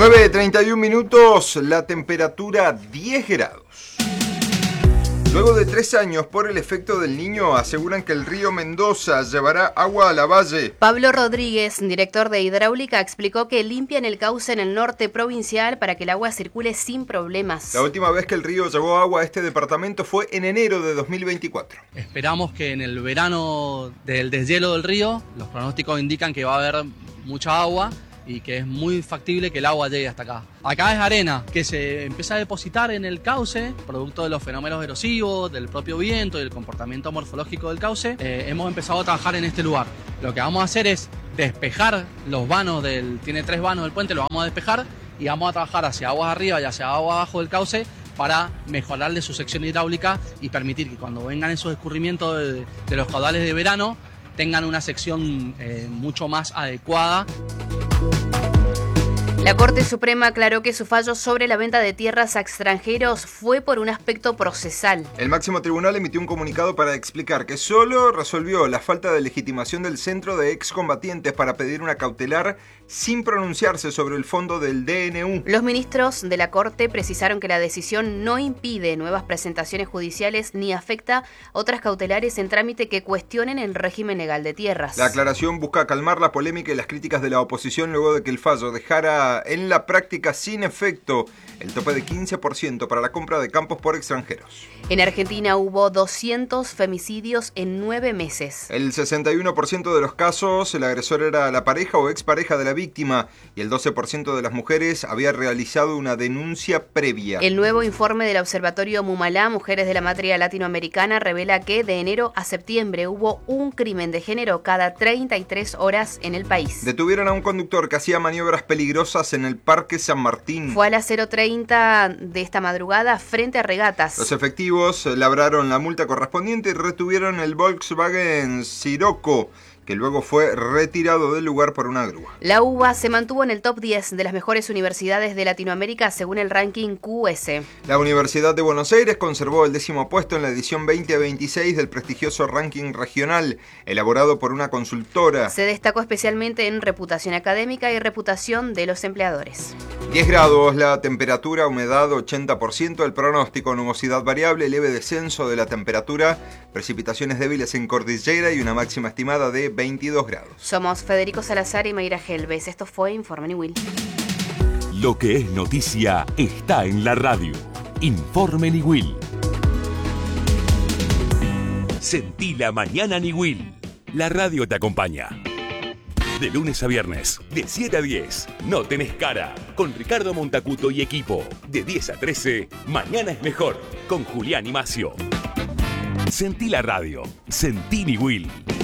9:31 minutos, la temperatura 10 grados. Luego de 3 años por el efecto del Niño, aseguran que el río Mendoza llevará agua a la valle. Pablo Rodríguez, director de Hidráulica, explicó que limpian el cauce en el norte provincial para que el agua circule sin problemas. La última vez que el río llevó agua a este departamento fue en enero de 2024. Esperamos que en el verano del deshielo del río, los pronósticos indican que va a haber mucha agua y que es muy factible que el agua llegue hasta acá. Acá es arena que se empieza a depositar en el cauce, producto de los fenómenos erosivos, del propio viento y del comportamiento morfológico del cauce. Hemos empezado a trabajar en este lugar. Lo que vamos a hacer es despejar los vanos tiene 3 vanos del puente, los vamos a despejar y vamos a trabajar hacia aguas arriba y hacia aguas abajo del cauce para mejorarle su sección hidráulica y permitir que cuando vengan esos escurrimientos de los caudales de verano tengan una sección mucho más adecuada. La Corte Suprema aclaró que su fallo sobre la venta de tierras a extranjeros fue por un aspecto procesal. El máximo tribunal emitió un comunicado para explicar que solo resolvió la falta de legitimación del Centro de Excombatientes para pedir una cautelar sin pronunciarse sobre el fondo del DNU. Los ministros de la Corte precisaron que la decisión no impide nuevas presentaciones judiciales ni afecta otras cautelares en trámite que cuestionen el régimen legal de tierras. La aclaración busca calmar la polémica y las críticas de la oposición luego de que el fallo dejara en la práctica sin efecto el tope de 15% para la compra de campos por extranjeros. En Argentina hubo 200 femicidios en 9 meses. El 61% de los casos, el agresor era la pareja o expareja de la víctima y el 12% de las mujeres había realizado una denuncia previa. El nuevo informe del Observatorio Mumalá, Mujeres de la Matria Latinoamericana, revela que de enero a septiembre hubo un crimen de género cada 33 horas en el país. Detuvieron a un conductor que hacía maniobras peligrosas en el Parque San Martín. Fue a las 0:30 de esta madrugada frente a Regatas. Los efectivos labraron la multa correspondiente y retuvieron el Volkswagen Scirocco, que luego fue retirado del lugar por una grúa. La UBA se mantuvo en el top 10 de las mejores universidades de Latinoamérica según el ranking QS. La Universidad de Buenos Aires conservó el 10º puesto en la edición 2026 del prestigioso ranking regional, elaborado por una consultora. Se destacó especialmente en reputación académica y reputación de los empleadores. 10 grados, la temperatura, humedad 80%, el pronóstico, nubosidad variable, leve descenso de la temperatura, precipitaciones débiles en cordillera y una máxima estimada de 22 grados. Somos Federico Salazar y Mayra Helves. Esto fue Informe Niwil. Lo que es noticia está en la radio. Informe Niwil. Sentí la mañana Niwil. La radio te acompaña. De lunes a viernes, de 7 a 10, No Tenés Cara, con Ricardo Montacuto y equipo. De 10 a 13, Mañana es Mejor, con Julián y Macio. Sentí la radio. Sentí Niwil.